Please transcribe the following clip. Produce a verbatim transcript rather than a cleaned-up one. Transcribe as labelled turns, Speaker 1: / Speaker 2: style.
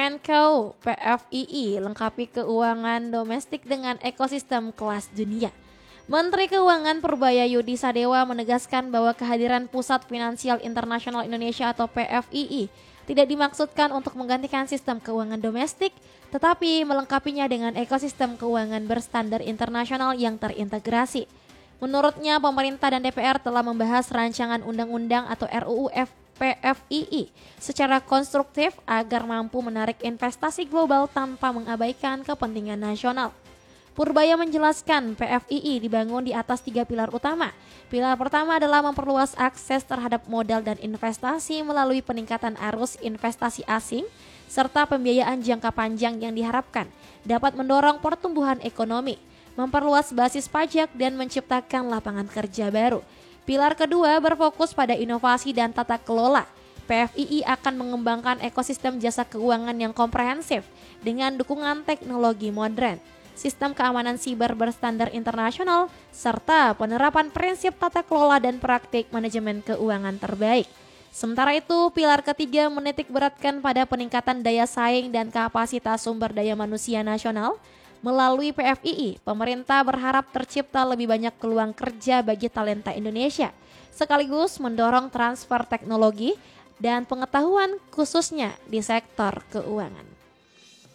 Speaker 1: Menko P F I I lengkapi keuangan domestik dengan ekosistem kelas dunia. Menteri Keuangan Purbaya Yudi Sadewa menegaskan bahwa kehadiran Pusat Finansial Internasional Indonesia atau P F I I tidak dimaksudkan untuk menggantikan sistem keuangan domestik, tetapi melengkapinya dengan ekosistem keuangan berstandar internasional yang terintegrasi. Menurutnya, pemerintah dan D P R telah membahas rancangan undang-undang atau R U U P F I I secara konstruktif agar mampu menarik investasi global tanpa mengabaikan kepentingan nasional. Purbaya menjelaskan P F I I dibangun di atas tiga pilar utama. Pilar pertama adalah memperluas akses terhadap modal dan investasi melalui peningkatan arus investasi asing serta pembiayaan jangka panjang yang diharapkan dapat mendorong pertumbuhan ekonomi, memperluas basis pajak dan menciptakan lapangan kerja baru. Pilar kedua berfokus pada inovasi dan tata kelola. P F I I akan mengembangkan ekosistem jasa keuangan yang komprehensif dengan dukungan teknologi modern, sistem keamanan siber berstandar internasional, serta penerapan prinsip tata kelola dan praktik manajemen keuangan terbaik. Sementara itu, pilar ketiga menitik beratkan pada peningkatan daya saing dan kapasitas sumber daya manusia nasional. Melalui P F I I, pemerintah berharap tercipta lebih banyak peluang kerja bagi talenta Indonesia, sekaligus mendorong transfer teknologi dan pengetahuan khususnya di sektor keuangan.